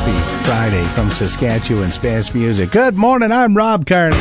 Happy Friday from Saskatchewan's best music. Good morning, I'm Rob Carney.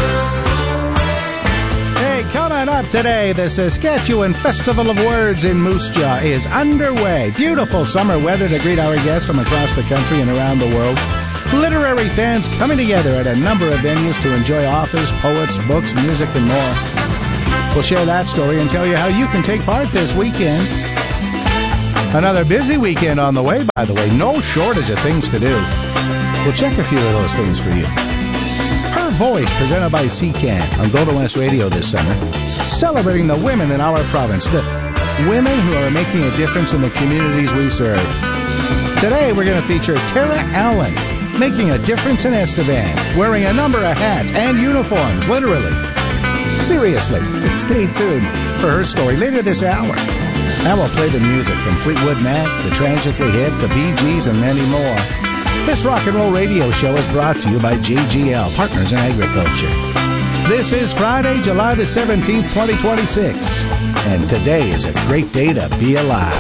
Hey, coming up today, the Saskatchewan Festival of Words in Moose Jaw is underway. Beautiful summer weather to greet our guests from across the country and around the world. Literary fans coming together at a number of venues to enjoy authors, poets, books, music, and more. We'll share that story and tell you how you can take part this weekend. Another busy weekend on the way, by the way. No shortage of things to do. We'll check a few of those things for you. Her Voice, presented by CCAN on Golden West Radio this summer, celebrating the women in our province, the women who are making a difference in the communities we serve. Today, we're going to feature Tara Allen, making a difference in Estevan, wearing a number of hats and uniforms, literally. Seriously, stay tuned for her story later this hour. And we'll play the music from Fleetwood Mac, the Tragically Hip, the Bee Gees, and many more. This rock and roll radio show is brought to you by JGL, Partners in Agriculture. This is Friday, July the 17th, 2026. And today is a great day to be alive.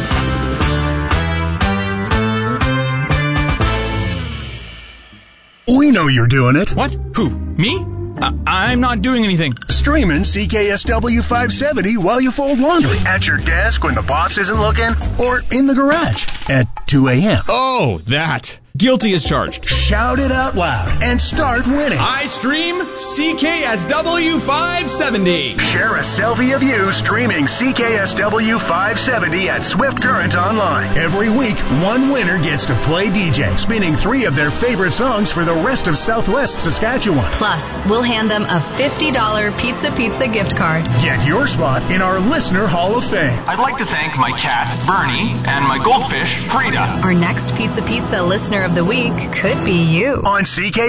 We know you're doing it. What? Who? Me? I'm not doing anything. Streaming CKSW 570 while you fold laundry. At your desk when the boss isn't looking. Or in the garage at 2 a.m. Oh, that. Guilty as charged. Shout it out loud and start winning. I stream CKSW 570. Share a selfie of you streaming CKSW 570 at Swift Current Online. Every week, one winner gets to play DJ, spinning 3 of their favorite songs for the rest of Southwest Saskatchewan. Plus, we'll hand them a $50 Pizza gift card. Get your spot in our Listener Hall of Fame. I'd like to thank my cat, Bernie, and my goldfish, Frida. Our next Pizza listener of the week could be you. On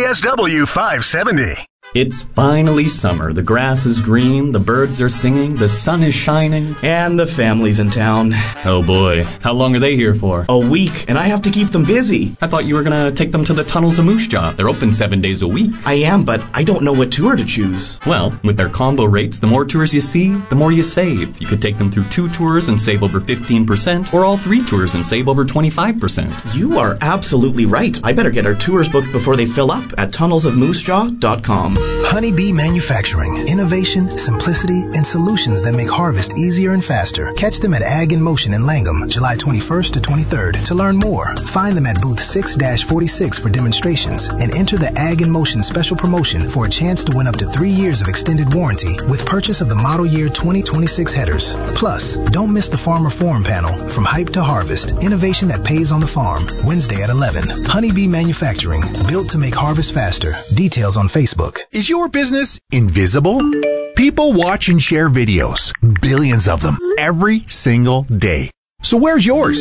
CKSW 570. It's finally summer. The grass is green, the birds are singing, the sun is shining. And the family's in town. Oh boy, how long are they here for? A week, and I have to keep them busy. I thought you were gonna take them to the tunnels of Moose Jaw. They're open 7 days a week. I am, but I don't know what tour to choose. Well, with their combo rates, the more tours you see, the more you save. You could take them through 2 tours and save over 15%, or all 3 tours and save over 25%. You are absolutely right. I better get our tours booked before they fill up at tunnelsofmoosejaw.com. Honeybee Manufacturing. Innovation, simplicity, and solutions that make harvest easier and faster. Catch them at Ag in Motion in Langham, July 21st to 23rd. To learn more, find them at booth 6-46 for demonstrations and enter the Ag in Motion special promotion for a chance to win up to 3 years of extended warranty with purchase of the model year 2026 headers. Plus, don't miss the Farmer Forum panel, From Hype to Harvest, innovation that pays on the farm, Wednesday at 11. Honeybee Manufacturing, built to make harvest faster. Details on Facebook. Is your business invisible? People watch and share videos, billions of them, every single day. So where's yours?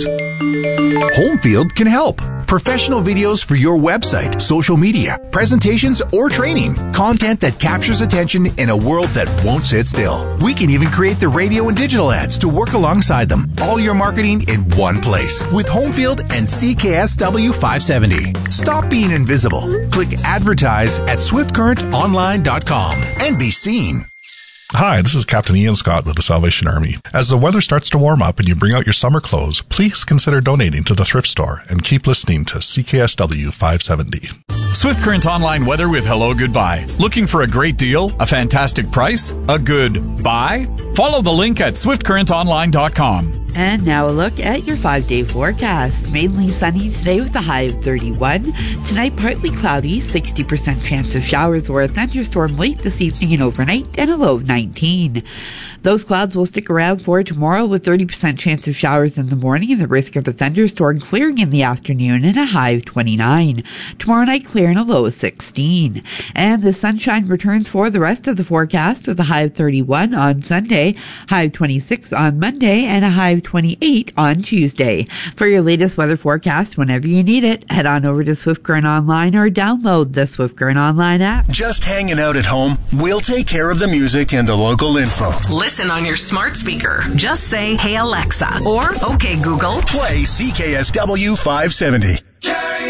Homefield can help. Professional videos for your website, social media, presentations, or training. Content that captures attention in a world that won't sit still. We can even create the radio and digital ads to work alongside them. All your marketing in one place with Homefield and CKSW 570. Stop being invisible. Click advertise at swiftcurrentonline.com and be seen. Hi, this is Captain Ian Scott with the Salvation Army. As the weather starts to warm up and you bring out your summer clothes, please consider donating to the thrift store and keep listening to CKSW 570. Swift Current Online weather with Hello Goodbye. Looking for a great deal, a fantastic price, a good buy? Follow the link at swiftcurrentonline.com. And now a look at your 5-day forecast. Mainly sunny today with a high of 31. Tonight, partly cloudy, 60% chance of showers or a thunderstorm late this evening and overnight, and a low of 19. Those clouds will stick around for tomorrow with 30% chance of showers in the morning and the risk of a thunderstorm clearing in the afternoon and a high of 29. Tomorrow night, clear and a low of 16. And the sunshine returns for the rest of the forecast with a high of 31 on Sunday, high of 26 on Monday, and a high of 28 on Tuesday. For your latest weather forecast, whenever you need it, head on over to Swift Current Online or download the Swift Current Online app. Just hanging out at home? We'll take care of the music and the local info. Listen on your smart speaker. Just say, "Hey Alexa," or "Okay Google, play CKSW 570."